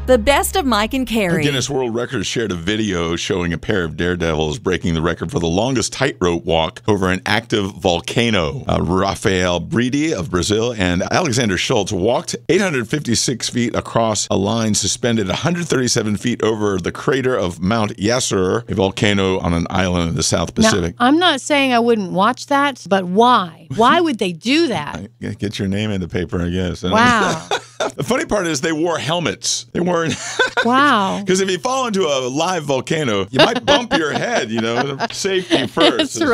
The Best of Mike and Carrie. Guinness World Records shared a video showing a pair of daredevils breaking the record for the longest tightrope walk over an active volcano. Rafael Bridi of Brazil and Alexander Schultz walked 856 feet across a line suspended 137 feet over the crater of Mount Yasur, a volcano on an island in the South Pacific. Now, I'm not saying I wouldn't watch that, but why? Why would they do that? Get your name in the paper, I guess. Wow. The funny part is they wore helmets. They weren't. Wow. Because if you fall into a live volcano, you might bump your head, Safety first. That's right.